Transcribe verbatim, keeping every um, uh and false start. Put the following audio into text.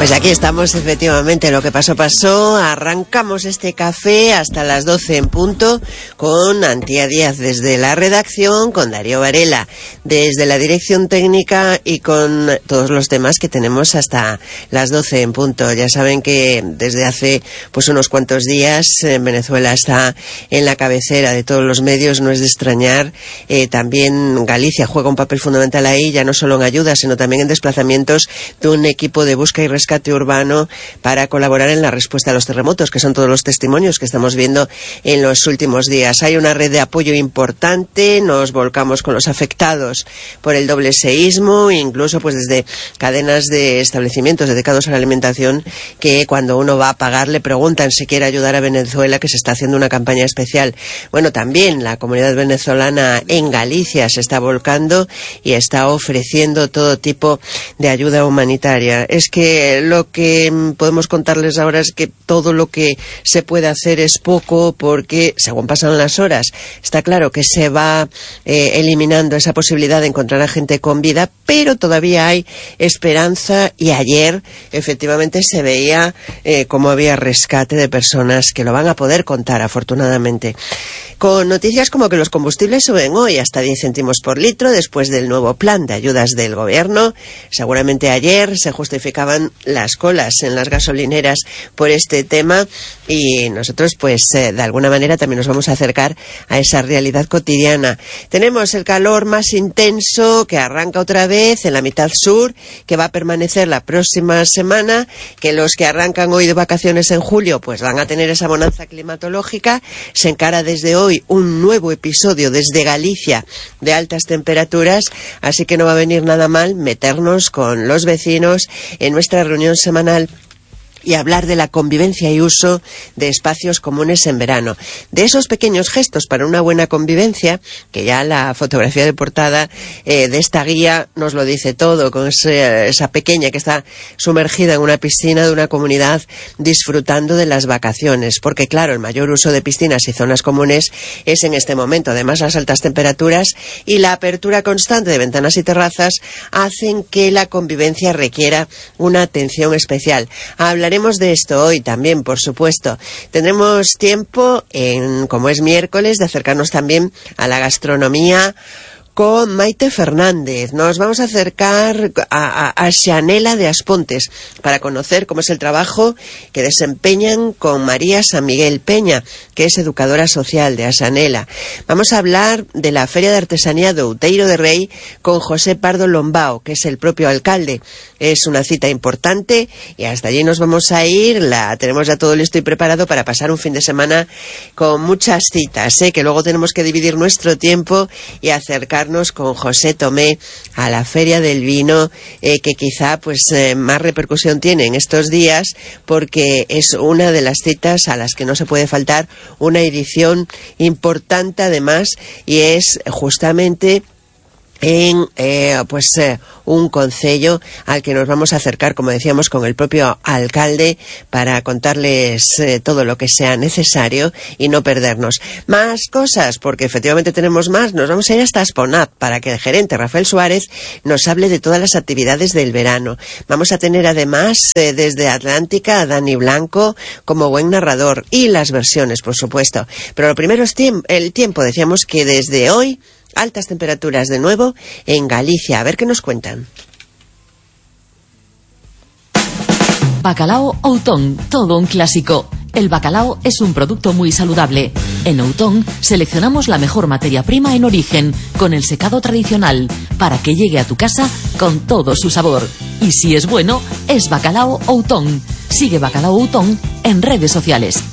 Pues aquí estamos, efectivamente, lo que pasó, pasó. Arrancamos este café hasta las doce en punto con Antía Díaz desde la redacción, con Darío Varela desde la dirección técnica y con todos los temas que tenemos hasta las doce en punto. Ya saben que desde hace pues unos cuantos días en Venezuela está en la cabecera de todos los medios, no es de extrañar. Eh, también Galicia juega un papel fundamental ahí, ya no solo en ayuda, sino también en desplazamientos de un equipo de búsqueda y rescate urbano para colaborar en la respuesta a los terremotos, que son todos los testimonios que estamos viendo en los últimos días. Hay una red de apoyo importante, nos volcamos con los afectados por el doble seísmo, incluso pues desde cadenas de establecimientos dedicados a la alimentación, que cuando uno va a pagar le preguntan si quiere ayudar a Venezuela, que se está haciendo una campaña especial. Bueno, también la comunidad venezolana en Galicia se está volcando y está ofreciendo todo tipo de ayuda humanitaria. Es que lo que podemos contarles ahora es que todo lo que se puede hacer es poco, porque según pasan las horas está claro que se va eh, eliminando esa posibilidad de encontrar a gente con vida, pero todavía hay esperanza, y ayer efectivamente se veía eh, cómo había rescate de personas que lo van a poder contar, afortunadamente. Con noticias como que los combustibles suben hoy hasta diez céntimos por litro después del nuevo plan de ayudas del gobierno. Seguramente ayer se justificaban las colas en las gasolineras por este tema, y nosotros pues eh, de alguna manera también nos vamos a acercar a esa realidad cotidiana. Tenemos el calor más intenso que arranca otra vez en la mitad sur, que va a permanecer la próxima semana, que los que arrancan hoy de vacaciones en julio pues van a tener esa bonanza climatológica. Se encara desde hoy un nuevo episodio desde Galicia de altas temperaturas, así que no va a venir nada mal meternos con los vecinos en nuestra reunión semanal y hablar de la convivencia y uso de espacios comunes en verano. De esos pequeños gestos para una buena convivencia, que ya la fotografía de portada eh, de esta guía nos lo dice todo, con ese, esa pequeña que está sumergida en una piscina de una comunidad disfrutando de las vacaciones. Porque claro, el mayor uso de piscinas y zonas comunes es en este momento. Además, las altas temperaturas y la apertura constante de ventanas y terrazas hacen que la convivencia requiera una atención especial. Hablaremos de esto hoy también, por supuesto. Tendremos tiempo, en, como es miércoles, de acercarnos también a la gastronomía con Maite Fernández. Nos vamos a acercar a, a, a Xanela de Aspontes para conocer cómo es el trabajo que desempeñan con María San Miguel Peña, que es educadora social de Xanela. Vamos a hablar de la Feria de Artesanía de Outeiro de Rei con José Pardo Lombao, que es el propio alcalde. Es una cita importante y hasta allí nos vamos a ir. La tenemos ya todo listo y preparado para pasar un fin de semana con muchas citas, ¿eh? Que luego tenemos que dividir nuestro tiempo y acercar con José Tomé a la Feria del Vino, eh, que quizá pues eh, más repercusión tiene en estos días, porque es una de las citas a las que no se puede faltar, una edición importante además, y es justamente en eh, pues eh, un concello al que nos vamos a acercar, como decíamos, con el propio alcalde para contarles eh, todo lo que sea necesario y no perdernos. Más cosas, porque efectivamente tenemos más. Nos vamos a ir hasta Asponat para que el gerente Rafael Suárez nos hable de todas las actividades del verano. Vamos a tener además eh, desde Atlántica a Dani Blanco como buen narrador, y las versiones, por supuesto. Pero lo primero es tiemp- el tiempo. Decíamos que desde hoy altas temperaturas de nuevo en Galicia. A ver qué nos cuentan. Bacalao Outón, todo un clásico. El bacalao es un producto muy saludable. En Outón seleccionamos la mejor materia prima en origen, con el secado tradicional, para que llegue a tu casa con todo su sabor. Y si es bueno, es Bacalao Outón. Sigue Bacalao Outón en redes sociales.